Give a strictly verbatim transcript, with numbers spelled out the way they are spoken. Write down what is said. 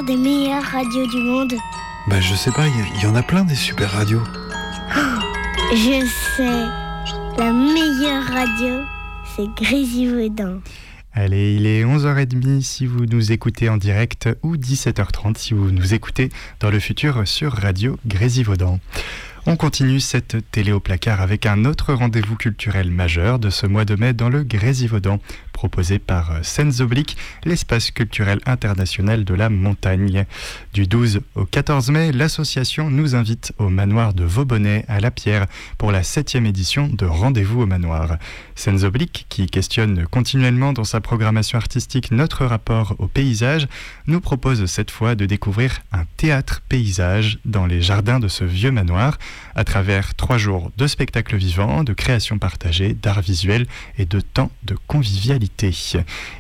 meilleure des meilleures radios du monde? Bah je sais pas, il y, y en a plein des super radios. Oh, je sais, la meilleure radio, c'est Grésivaudan. Allez, il est onze heures trente si vous nous écoutez en direct ou dix-sept heures trente si vous nous écoutez dans le futur sur Radio Grésivaudan. On continue cette télé au placard avec un autre rendez-vous culturel majeur de ce mois de mai dans le Grésivaudan, proposé par Scènes Obliques, l'espace culturel international de la montagne. Du douze au quatorze mai, l'association nous invite au manoir de Vaubonnet à La Pierre pour la septième édition de Rendez-vous au manoir. Scènes Obliques, qui questionne continuellement dans sa programmation artistique notre rapport au paysage, nous propose cette fois de découvrir un théâtre paysage dans les jardins de ce vieux manoir, à travers trois jours de spectacles vivants, de créations partagées, d'art visuel et de temps de convivialité.